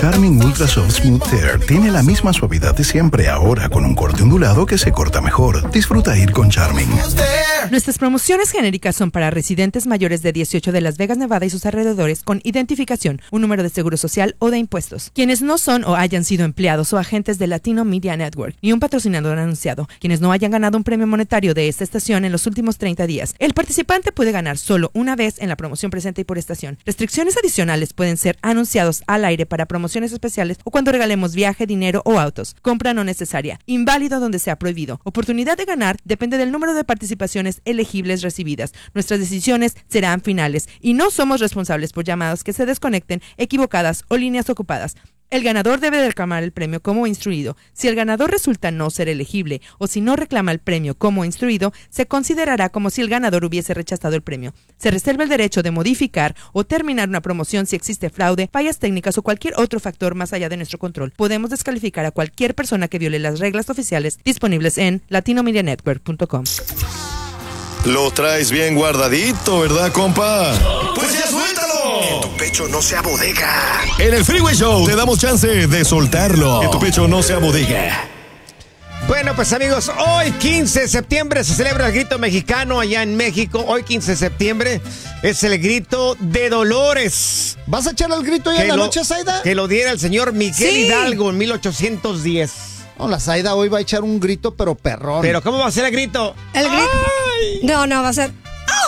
Charmin Ultra Soft Smooth Tear tiene la misma suavidad de siempre, ahora con un corte ondulado que se corta mejor. Disfruta ir con Charmin. Nuestras promociones genéricas son para residentes mayores de 18 de Las Vegas, Nevada y sus alrededores con identificación, un número de seguro social o de impuestos. Quienes no son o hayan sido empleados o agentes de Latino Media Network y un patrocinador anunciado. Quienes no hayan ganado un premio monetario de esta estación en los últimos 30 días. El participante puede ganar solo una vez en la promoción presente y por estación. Restricciones adicionales pueden ser anunciados al aire para promociones especiales o cuando regalemos viaje, dinero o autos. Compra no necesaria. Inválido donde sea prohibido. Oportunidad de ganar depende del número de participaciones elegibles recibidas. Nuestras decisiones serán finales y no somos responsables por llamadas que se desconecten, equivocadas o líneas ocupadas. El ganador debe reclamar el premio como instruido. Si el ganador resulta no ser elegible o si no reclama el premio como instruido, se considerará como si el ganador hubiese rechazado el premio. Se reserva el derecho de modificar o terminar una promoción si existe fraude, fallas técnicas o cualquier otro factor más allá de nuestro control. Podemos descalificar a cualquier persona que viole las reglas oficiales disponibles en latinomedianetwork.com. Lo traes bien guardadito, ¿verdad, compa? ¡Pues ya suéltalo! Que tu pecho no sea bodega. En el Freeway Show te damos chance de soltarlo. Que tu pecho no sea bodega. Bueno, pues amigos, hoy 15 de septiembre se celebra el grito mexicano allá en México. Hoy 15 de septiembre es el grito de Dolores. ¿Vas a echar el grito ya en la noche, Zaida? Que lo diera el señor Miguel Hidalgo en 1810. No, la Zaida hoy va a echar un grito, pero perrón. ¿Pero cómo va a ser el grito? El grito. No, va a ser.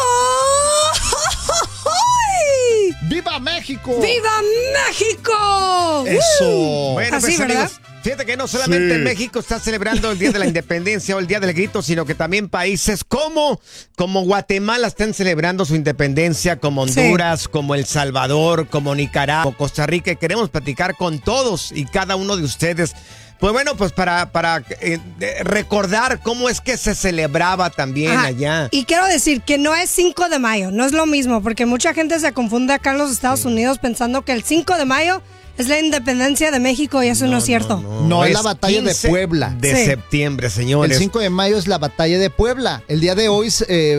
¡Viva México! ¡Viva México! Eso. Bueno, así, pues ¿verdad? amigos, fíjate que no solamente México está celebrando el Día de la Independencia o el Día del Grito, sino que también países como Guatemala están celebrando su independencia, como Honduras, como El Salvador, como Nicaragua, como Costa Rica. Y queremos platicar con todos y cada uno de ustedes. Pues bueno, pues para recordar cómo es que se celebraba también allá. Y quiero decir que no es 5 de mayo, no es lo mismo, porque mucha gente se confunde acá en los Estados Unidos pensando que el 5 de mayo es la independencia de México y eso no es cierto. No, es la batalla de Puebla. De septiembre, señores. El 5 de mayo es la batalla de Puebla. El día de hoy,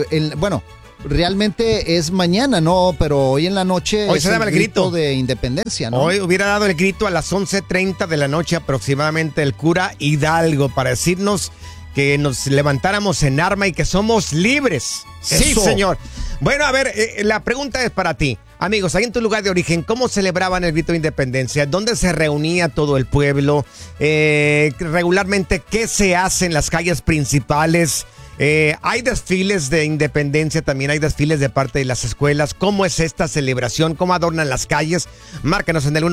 realmente es mañana, ¿no? Pero hoy en la noche hoy es se daba el grito de independencia, ¿no? Hoy hubiera dado el grito a las 11:30 de la noche aproximadamente el cura Hidalgo para decirnos que nos levantáramos en arma y que somos libres. Sí, señor. Bueno, a ver, la pregunta es para ti. Amigos, ahí en tu lugar de origen, ¿cómo celebraban el grito de independencia? ¿Dónde se reunía todo el pueblo? Regularmente, ¿qué se hace en las calles principales? Hay desfiles de independencia, también hay desfiles de parte de las escuelas. ¿Cómo es esta celebración? ¿Cómo adornan las calles? Márcanos en el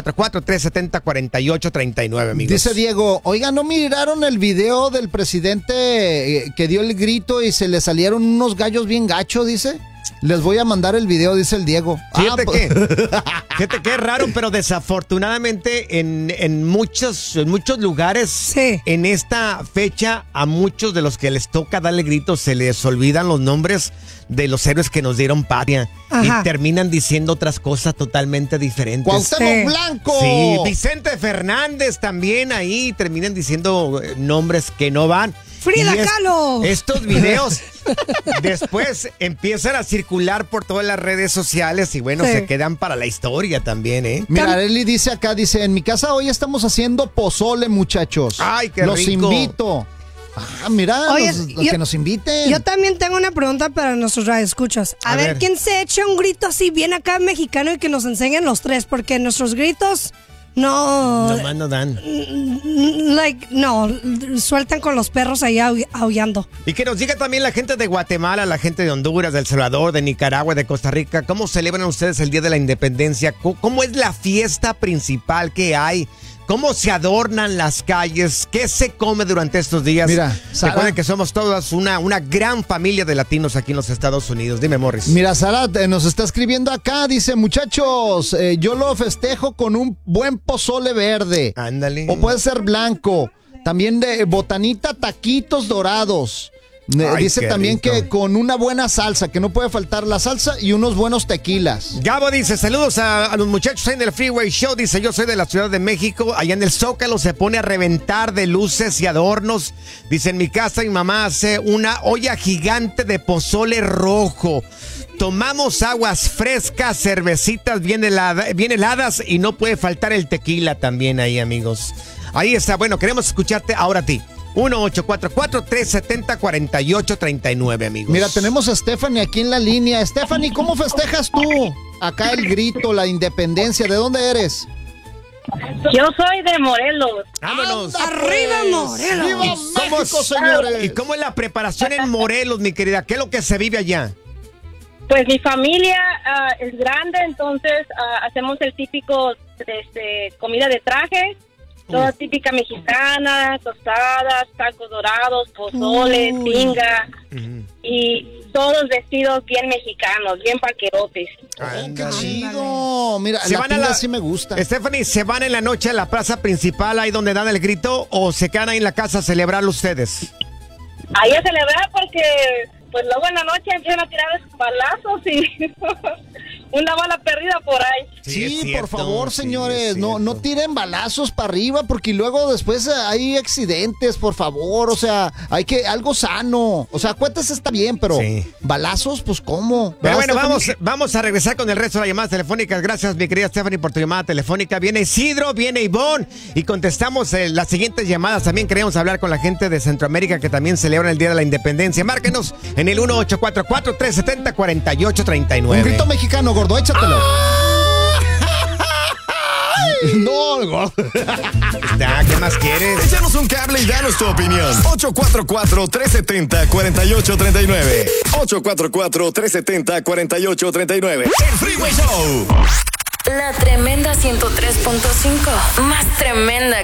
1844-370-4839, amigos. Dice Diego, oiga, ¿no miraron el video del presidente que dio el grito y se le salieron unos gallos bien gacho, dice? Les voy a mandar el video, dice el Diego. Fíjate que es raro, pero desafortunadamente en muchos lugares, en esta fecha, a muchos de los que les toca darle gritos se les olvidan los nombres de los héroes que nos dieron patria. Y terminan diciendo otras cosas totalmente diferentes. ¡Cuauhtémoc Blanco! Sí, Vicente Fernández también ahí terminan diciendo nombres que no van. ¡Frida Kahlo! Estos videos después empiezan a circular por todas las redes sociales y bueno, se quedan para la historia también, ¿eh? Mira, Arely dice acá, en mi casa hoy estamos haciendo pozole, muchachos. ¡Ay, qué rico! Los invito. Mira, oye, los que nos inviten. Yo también tengo una pregunta para nuestros radioescuchas. A ver, ¿quién se echa un grito así bien acá mexicano y que nos enseñen los tres? Porque nuestros gritos... Nomás no dan. Sueltan con los perros ahí aullando. Y que nos diga también la gente de Guatemala, la gente de Honduras, de El Salvador, de Nicaragua, de Costa Rica, ¿cómo celebran ustedes el Día de la Independencia? ¿Cómo es la fiesta principal que hay? ¿Cómo se adornan las calles? ¿Qué se come durante estos días? Mira, recuerden que somos todas una gran familia de latinos aquí en los Estados Unidos. Dime, Morris. Mira, Sara nos está escribiendo acá, dice, muchachos, yo lo festejo con un buen pozole verde. Ándale. O puede ser blanco. También de botanita, taquitos dorados. Dice también rico. Que con una buena salsa, que no puede faltar la salsa y unos buenos tequilas. Gabo dice, saludos a los muchachos en el Freeway Show. Dice, yo soy de la Ciudad de México. Allá en el Zócalo se pone a reventar de luces y adornos. Dice, en mi casa mi mamá hace una olla gigante de pozole rojo. tomamos aguas frescas, cervecitas bien heladas y no puede faltar el tequila también ahí, amigos. Ahí está. Bueno, queremos escucharte ahora a ti. 1-844-370-4839, amigos. Mira, tenemos a Stephanie aquí en la línea. Stephanie, ¿cómo festejas tú acá el grito, la independencia? ¿De dónde eres? Yo soy de Morelos. ¡Vámonos! ¡Arriba, Morelos! ¡Viva México, señores! ¿Y cómo es la preparación en Morelos, mi querida? ¿Qué es lo que se vive allá? Pues mi familia es grande, entonces hacemos el típico comida de traje, toda típica mexicana, tostadas, tacos dorados, pozole, tinga, y todos vestidos bien mexicanos, bien paquerotes. ¡Qué chido! Mira, ¿Se van a la... sí me gusta. Stephanie, ¿se van en la noche a la plaza principal, ahí donde dan el grito, o se quedan ahí en la casa a celebrar ustedes? Ahí a celebrar porque, pues luego en la noche empiezan a tirar balazos y una bala perdida por ahí. Sí, cierto, por favor, señores, no tiren balazos para arriba porque luego después hay accidentes, por favor, o sea, hay que algo sano, o sea, cuentas está bien, pero balazos, pues ¿cómo? Pero bueno, vamos a regresar con el resto de las llamadas telefónicas. Gracias, mi querida Stephanie, por tu llamada telefónica. Viene Isidro, viene Ivonne y contestamos las siguientes llamadas. También queremos hablar con la gente de Centroamérica que también celebran el Día de la Independencia. Márquenos en el 1-844-370-4839. Un grito mexicano, gordo, échatelo. No, gordo. ¿Qué más quieres? Échanos un cable y danos tu opinión. 844-370-4839. 844-370-4839. El Freeway Show. La tremenda 103.5. Más tremenda